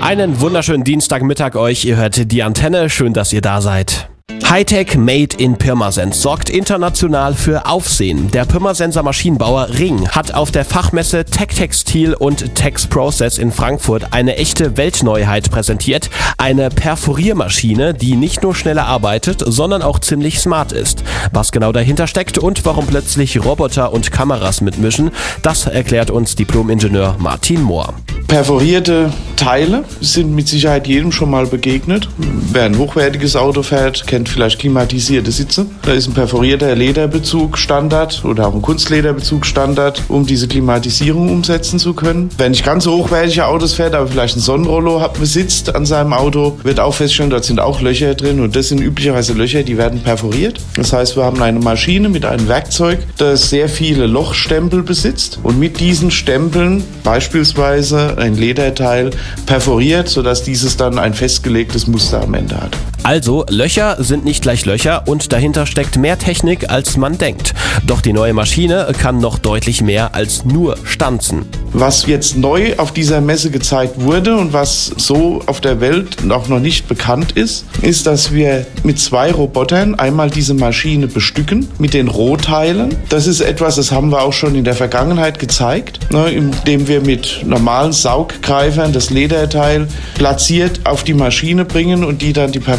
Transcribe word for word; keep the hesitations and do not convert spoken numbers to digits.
Einen wunderschönen Dienstagmittag euch. Ihr hört die Antenne. Schön, dass ihr da seid. Hightech Made in Pirmasens sorgt international für Aufsehen. Der Pirmasenser Maschinenbauer Ring hat auf der Fachmesse Tech Textil und Tex Process in Frankfurt eine echte Weltneuheit präsentiert. Eine Perforiermaschine, die nicht nur schneller arbeitet, sondern auch ziemlich smart ist. Was genau dahinter steckt und warum plötzlich Roboter und Kameras mitmischen, das erklärt uns Diplom-Ingenieur Martin Mohr. Perforierte Teile sind mit Sicherheit jedem schon mal begegnet. Wer ein hochwertiges Auto fährt, kennt vielleicht klimatisierte Sitze. Da ist ein perforierter Lederbezug Standard oder auch ein Kunstlederbezug Standard, um diese Klimatisierung umsetzen zu können. Wer nicht ganz so hochwertige Autos fährt, aber vielleicht ein Sonnenrollo hat, besitzt an seinem Auto, wird auch feststellen, dort sind auch Löcher drin und das sind üblicherweise Löcher, die werden perforiert. Das heißt, wir haben eine Maschine mit einem Werkzeug, das sehr viele Lochstempel besitzt und mit diesen Stempeln beispielsweise ein Lederteil perforiert, sodass dieses dann ein festgelegtes Muster am Ende hat. Also, Löcher sind nicht gleich Löcher und dahinter steckt mehr Technik, als man denkt. Doch die neue Maschine kann noch deutlich mehr als nur stanzen. Was jetzt neu auf dieser Messe gezeigt wurde und was so auf der Welt auch noch nicht bekannt ist, ist, dass wir mit zwei Robotern einmal diese Maschine bestücken mit den Rohteilen. Das ist etwas, das haben wir auch schon in der Vergangenheit gezeigt, ne, indem wir mit normalen Sauggreifern das Lederteil platziert auf die Maschine bringen und die dann die